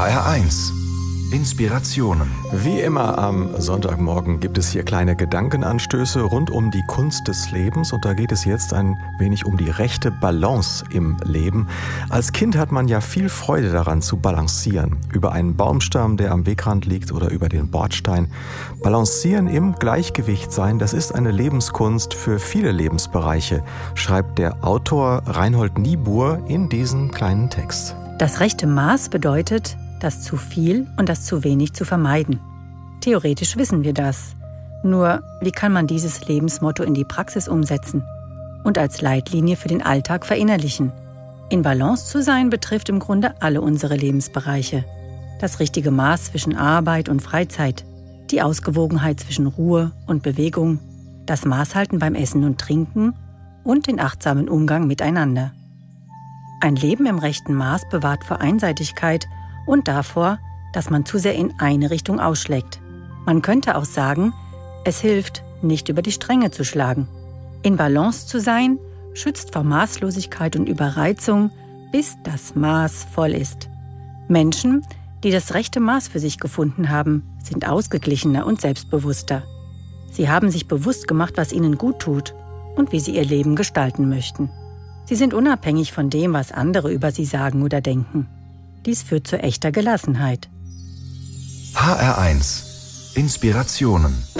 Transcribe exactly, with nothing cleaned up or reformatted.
H R eins Inspirationen. Wie immer am Sonntagmorgen gibt es hier kleine Gedankenanstöße rund um die Kunst des Lebens. Und da geht es jetzt ein wenig um die rechte Balance im Leben. Als Kind hat man ja viel Freude daran zu balancieren. Über einen Baumstamm, der am Wegrand liegt, oder über den Bordstein. Balancieren, im Gleichgewicht sein, das ist eine Lebenskunst für viele Lebensbereiche, schreibt der Autor Reinhold Niebuhr in diesem kleinen Text. Das rechte Maß bedeutet, das zu viel und das zu wenig zu vermeiden. Theoretisch wissen wir das. Nur, wie kann man dieses Lebensmotto in die Praxis umsetzen und als Leitlinie für den Alltag verinnerlichen? In Balance zu sein betrifft im Grunde alle unsere Lebensbereiche. Das richtige Maß zwischen Arbeit und Freizeit, die Ausgewogenheit zwischen Ruhe und Bewegung, das Maßhalten beim Essen und Trinken und den achtsamen Umgang miteinander. Ein Leben im rechten Maß bewahrt vor Einseitigkeit und davor, dass man zu sehr in eine Richtung ausschlägt. Man könnte auch sagen, es hilft, nicht über die Stränge zu schlagen. In Balance zu sein, schützt vor Maßlosigkeit und Überreizung, bis das Maß voll ist. Menschen, die das rechte Maß für sich gefunden haben, sind ausgeglichener und selbstbewusster. Sie haben sich bewusst gemacht, was ihnen gut tut und wie sie ihr Leben gestalten möchten. Sie sind unabhängig von dem, was andere über sie sagen oder denken. Dies führt zu echter Gelassenheit. H R eins Inspirationen.